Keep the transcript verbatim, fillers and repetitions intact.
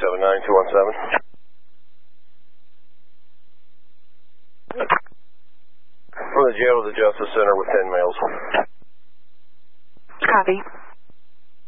seven nine two one seven. From the jail to the Justice Center with ten males. Copy.